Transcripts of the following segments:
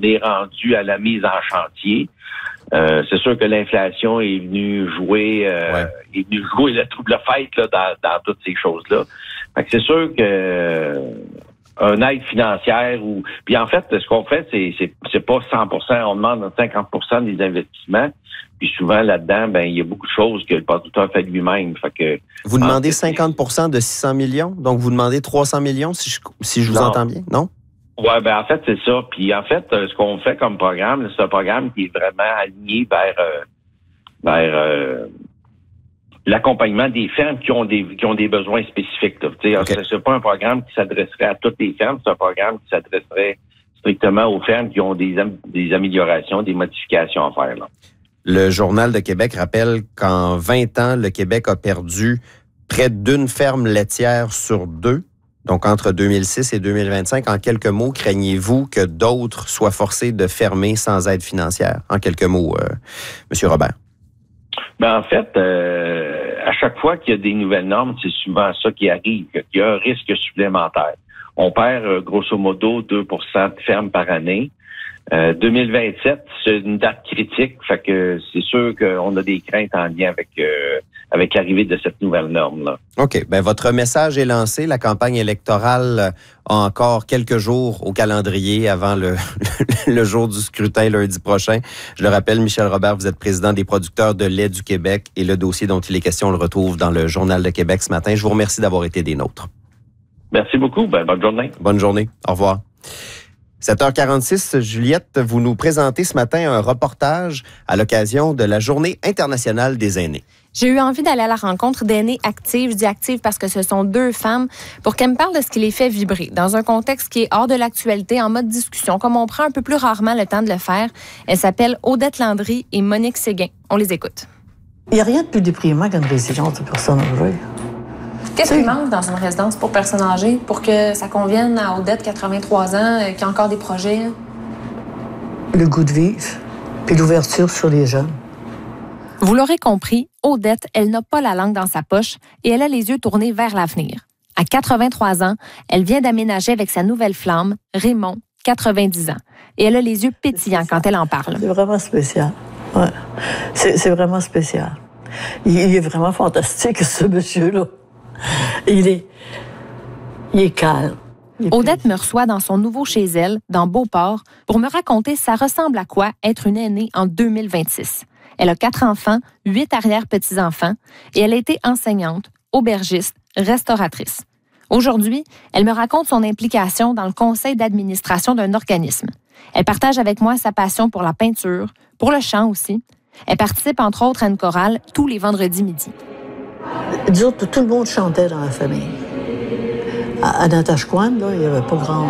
est rendu à la mise en chantier. C'est sûr que l'inflation est venue jouer le trouble fête là, dans toutes ces choses-là. Fait que c'est sûr que un aide financière puis en fait, ce qu'on fait, c'est pas 100%, on demande 50% des investissements. Puis souvent là-dedans, il y a beaucoup de choses que le producteur fait lui-même. Fait que vous demandez 50% de 600 millions, donc vous demandez 300 millions si je vous entends bien, non? Ouais, en fait, c'est ça. Puis en fait, ce qu'on fait comme programme, c'est un programme qui est vraiment aligné vers l'accompagnement des fermes qui ont des besoins spécifiques. Okay. C'est pas un programme qui s'adresserait à toutes les fermes, c'est un programme qui s'adresserait strictement aux fermes qui ont des améliorations, des modifications à faire. Là. Le Journal de Québec rappelle qu'en 20 ans, le Québec a perdu près d'une ferme laitière sur 2. Donc, entre 2006 et 2025, en quelques mots, craignez-vous que d'autres soient forcés de fermer sans aide financière? En quelques mots, M. Robert. En fait, à chaque fois qu'il y a des nouvelles normes, c'est souvent ça qui arrive, qu'il y a un risque supplémentaire. On perd grosso modo 2% de fermes par année. 2027, c'est une date critique, fait que c'est sûr qu'on a des craintes en lien avec l'arrivée de cette nouvelle norme-là. OK. Votre message est lancé. La campagne électorale a encore quelques jours au calendrier avant le jour du scrutin lundi prochain. Je le rappelle, Michel Robert, vous êtes président des producteurs de lait du Québec et le dossier dont il est question, on le retrouve dans le Journal de Québec ce matin. Je vous remercie d'avoir été des nôtres. Merci beaucoup. Bonne journée. Bonne journée. Au revoir. 7h46, Juliette, vous nous présentez ce matin un reportage à l'occasion de la Journée internationale des aînés. J'ai eu envie d'aller à la rencontre d'aînés actives. Je dis actives parce que ce sont 2 femmes pour qu'elles me parlent de ce qui les fait vibrer dans un contexte qui est hors de l'actualité, en mode discussion, comme on prend un peu plus rarement le temps de le faire. Elles s'appellent Odette Landry et Monique Séguin. On les écoute. Il n'y a rien de plus déprimant qu'une résidence de personnes âgées. Qu'est-ce qui manque dans une résidence pour personnes âgées pour que ça convienne à Odette, 83 ans, qui a encore des projets? Le goût de vivre, puis l'ouverture sur les jeunes. Vous l'aurez compris, Odette, elle n'a pas la langue dans sa poche et elle a les yeux tournés vers l'avenir. À 83 ans, elle vient d'aménager avec sa nouvelle flamme, Raymond, 90 ans. Et elle a les yeux pétillants quand elle en parle. C'est vraiment spécial. Ouais. C'est vraiment spécial. Il est vraiment fantastique, ce monsieur-là. Il est calme. Odette me reçoit dans son nouveau chez elle, dans Beauport, pour me raconter ça ressemble à quoi être une aînée en 2026. Elle a 4 enfants, 8 arrière-petits-enfants, et elle a été enseignante, aubergiste, restauratrice. Aujourd'hui, elle me raconte son implication dans le conseil d'administration d'un organisme. Elle partage avec moi sa passion pour la peinture, pour le chant aussi. Elle participe entre autres à une chorale tous les vendredis midi. Disons que tout le monde chantait dans la famille. À Natashquan, là, il n'y avait pas grand...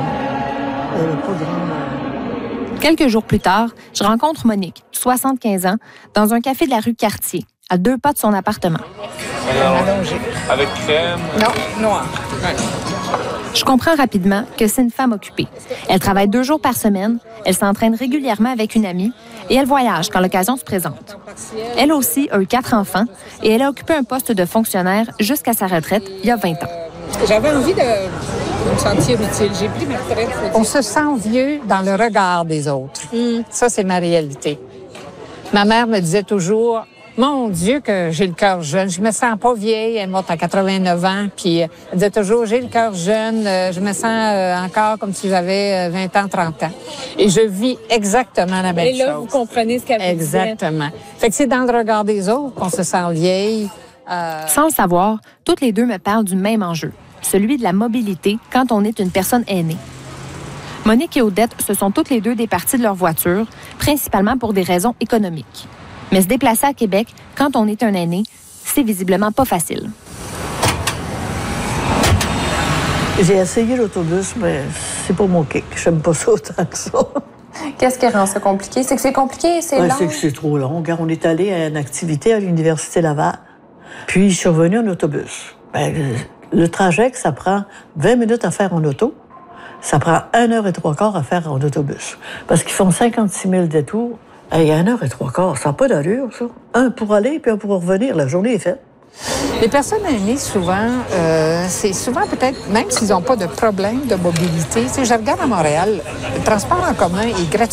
Quelques jours plus tard, je rencontre Monique, 75 ans, dans un café de la rue Cartier, à 2 pas de son appartement. Allongé. Avec crème? Non, noir. Ouais. Je comprends rapidement que c'est une femme occupée. Elle travaille 2 jours par semaine, elle s'entraîne régulièrement avec une amie et elle voyage quand l'occasion se présente. Elle aussi a eu 4 enfants et elle a occupé un poste de fonctionnaire jusqu'à sa retraite il y a 20 ans. J'avais envie de me sentir utile. J'ai pris ma retraite. On se sent vieux dans le regard des autres. Ça, c'est ma réalité. Ma mère me disait toujours... Mon Dieu, que j'ai le cœur jeune. Je me sens pas vieille. Elle est morte à 89 ans. Puis elle disait toujours, j'ai le cœur jeune. Je me sens encore comme si j'avais 20 ans, 30 ans. Et je vis exactement la même chose. Et là, vous comprenez ce qu'elle disait. Exactement. Fait que c'est dans le regard des autres qu'on se sent vieille. Sans le savoir, toutes les 2 me parlent du même enjeu, celui de la mobilité quand on est une personne aînée. Monique et Odette se sont toutes les 2 départies de leur voiture, principalement pour des raisons économiques. Mais se déplacer à Québec, quand on est un aîné, c'est visiblement pas facile. J'ai essayé l'autobus, mais c'est pas mon kick. J'aime pas ça autant que ça. Qu'est-ce qui rend ça compliqué? C'est que c'est compliqué, c'est long? C'est que c'est trop long. Regarde, on est allé à une activité à l'Université Laval, puis je suis revenu en autobus. Le trajet que ça prend 20 minutes à faire en auto, ça prend 1 heure et 3 quarts à faire en autobus. Parce qu'ils font 56 000 détours. Il y a 1 heure et 3 quarts, ça n'a pas d'allure, ça. Un pour aller, puis un pour revenir. La journée est faite. Les personnes aînées, souvent, c'est souvent peut-être, même s'ils n'ont pas de problème de mobilité. Tu sais, je regarde à Montréal, le transport en commun est gratuit.